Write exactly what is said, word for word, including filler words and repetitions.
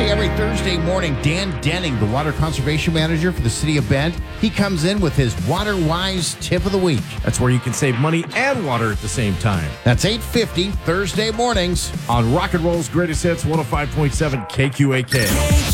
Hey, every Thursday morning, Dan Denning, the Water Conservation Manager for the City of Bend, he comes in with his Water-Wise Tip of the Week. That's where you can save money and water at the same time. That's eight fifty Thursday mornings on Rock and Roll's Greatest Hits, one oh five point seven K Q A K.